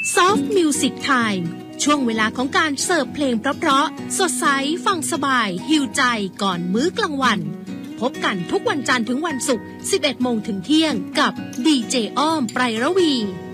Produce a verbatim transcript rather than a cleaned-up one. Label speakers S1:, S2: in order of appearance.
S1: Soft Music Time ช่วงเวลาของการเสิร์ฟเพลงเพราะๆสดใสฟังสบายหิวใจก่อนมื้อกลางวันพบกันทุกวันจันทร์ถึงวันศุกร์ สิบเอ็ดโมงถึงเที่ยงกับดีเจอ้อมไพรระวี